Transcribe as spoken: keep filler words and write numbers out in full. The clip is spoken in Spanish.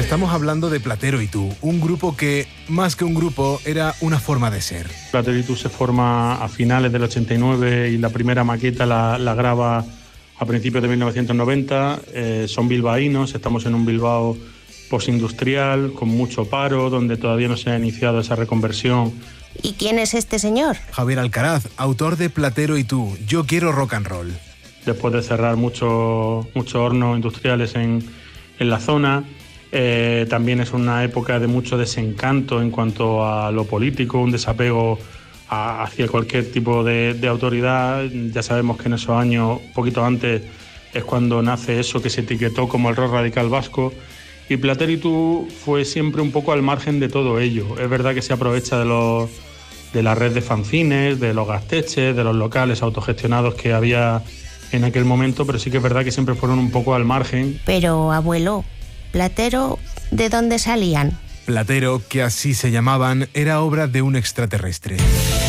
estamos hablando de Platero y tú, un grupo que, más que un grupo, era una forma de ser. Platero y tú se forma a finales del ochenta y nueve y la primera maqueta la, la graba a principios de mil novecientos noventa. Eh, son bilbaínos, estamos en un Bilbao postindustrial, con mucho paro, donde todavía no se ha iniciado esa reconversión. ¿Y quién es este señor? Javier Alcaraz, autor de Platero y tú, Yo quiero rock and roll. Después de cerrar muchos mucho hornos industriales en, en la zona, eh, también es una época de mucho desencanto en cuanto a lo político, un desapego a, hacia cualquier tipo de, de autoridad. Ya sabemos que en esos años, poquito antes, es cuando nace eso que se etiquetó como el rock radical vasco. Y Platero y tú fue siempre un poco al margen de todo ello. Es verdad que se aprovecha de, los, de la red de fanzines, de los gasteches, de los locales autogestionados que había en aquel momento, pero sí que es verdad que siempre fueron un poco al margen. Pero, abuelo, Platero, ¿de dónde salían? Platero, que así se llamaban, era obra de un extraterrestre.